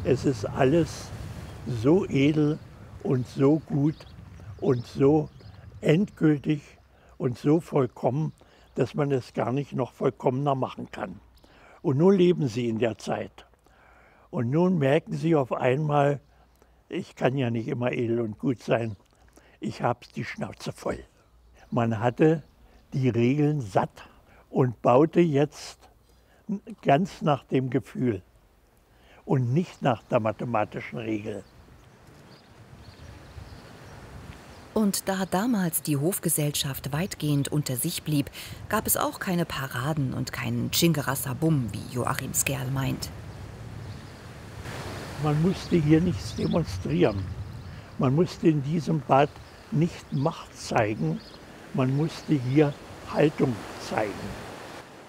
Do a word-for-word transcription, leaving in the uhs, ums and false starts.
Es ist alles so edel und so gut und so endgültig und so vollkommen, dass man es gar nicht noch vollkommener machen kann. Und nun leben sie in der Zeit. Und nun merken sie auf einmal, ich kann ja nicht immer edel und gut sein, ich habe die Schnauze voll. Man hatte die Regeln satt und baute jetzt ganz nach dem Gefühl und nicht nach der mathematischen Regel. Und da damals die Hofgesellschaft weitgehend unter sich blieb, gab es auch keine Paraden und keinen Tschingerassabum, wie Joachim Skerl meint. Man musste hier nichts demonstrieren. Man musste in diesem Bad nicht Macht zeigen, man musste hier Haltung zeigen.